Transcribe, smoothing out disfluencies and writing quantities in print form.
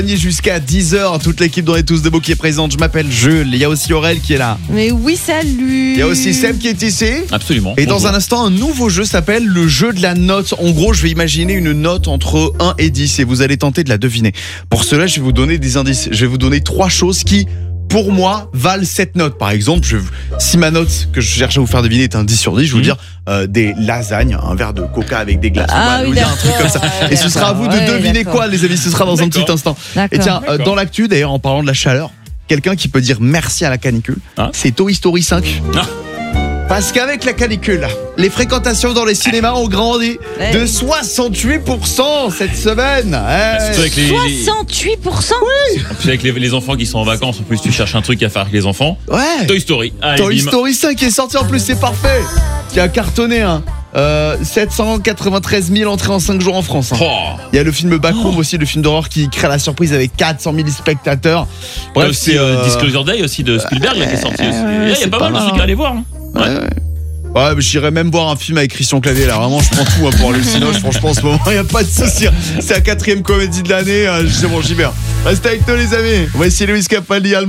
Jusqu'à 10h, toute l'équipe dans les tous debout qui est présente. Je m'appelle Jules, il y a aussi Aurel qui est là. Mais oui, salut. Il y a aussi Seb qui est ici. Absolument. Et Bonjour. dans un instant, un nouveau jeu s'appelle le jeu de la note. En gros, je vais imaginer une note entre 1 et 10 et vous allez tenter de la deviner. Pour cela, je vais vous donner des indices. Je vais vous donner 3 choses qui, pour moi, valent cette note. Par exemple, si ma note que je cherche à vous faire deviner est un 10 sur 10, je vais vous dire des lasagnes, un verre de coca avec des glaces. Ah oui, Vous dire un truc comme ça. Et ce sera à vous de deviner quoi, les amis. Ce sera dans un petit instant. D'accord. Et tiens, dans l'actu, d'ailleurs, en parlant de la chaleur, quelqu'un qui peut dire merci à la canicule, c'est Toy Story 5. Ah. Parce qu'avec la canicule, les fréquentations dans les cinémas ont grandi de 68% cette semaine. Surtout avec 68%. En plus avec les enfants qui sont en vacances, en plus tu cherches un truc à faire avec les enfants. Ouais. Toy Story. Allez, Toy bim. Story 5 est sorti en plus, c'est parfait. Qui a cartonné, 793 000 entrées en 5 jours en France. Oh. Il y a le film Backroom aussi, le film d'horreur qui crée la surprise avec 400 000 spectateurs. Bref, c'est Disclosure Day aussi de Spielberg là, qui est sorti aussi. Il y c'est a pas pas mal de mal, trucs à aller voir. Hein. Ouais, mais j'irais même voir un film avec Christian Clavier là. Vraiment, je prends tout pour le cinéma. Franchement, en ce moment, il n'y a pas de souci. C'est la 4e comédie de l'année. C'est bon, j'y vais. Restez avec nous, les amis. On va essayer Lewis Capaldi, Alma.